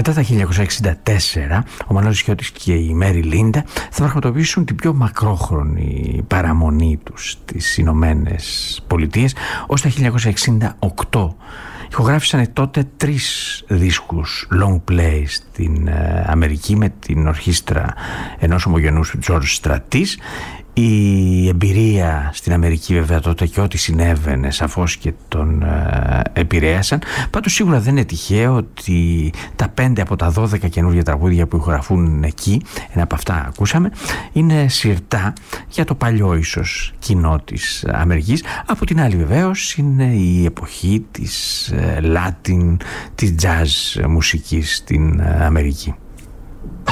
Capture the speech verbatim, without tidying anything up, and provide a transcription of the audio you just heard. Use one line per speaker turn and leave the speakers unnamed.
Μετά τα χίλια εννιακόσια εξήντα τέσσερα ο Μανώλης Χιώτης και η Μέρι Λίντα θα πραγματοποιήσουν την πιο μακρόχρονη παραμονή τους στις Ηνωμένες Πολιτείες ως τα χίλια εννιακόσια εξήντα οκτώ. Ηχογράφησαν τότε τρεις δίσκους long play στην ε, Αμερική με την ορχήστρα ενός ομογενούς του George Strattis. Η εμπειρία στην Αμερική βέβαια τότε και ό,τι συνέβαινε σαφώς και τον ε, επηρέασαν. Πάντως σίγουρα δεν είναι τυχαίο ότι τα πέντε από τα δώδεκα καινούργια τραγούδια που ηχογραφούν εκεί, ένα από αυτά ακούσαμε, είναι συρτά για το παλιό ίσως κοινό της Αμερικής. Από την άλλη βεβαίως είναι η εποχή της ε, Latin, της jazz μουσικής στην ε, Αμερική.